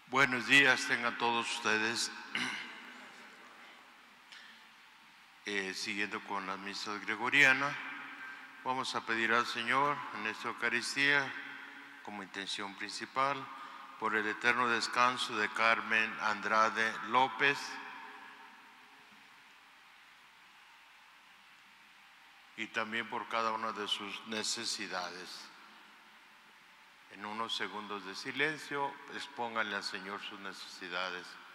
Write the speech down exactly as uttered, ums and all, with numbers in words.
Buenos días tengan todos ustedes. Eh, siguiendo con la misa gregoriana, vamos a pedir al Señor en esta Eucaristía, como intención principal, por el eterno descanso de Carmen Andrade López y también por cada una de sus necesidades. En unos segundos de silencio, expónganle al Señor sus necesidades.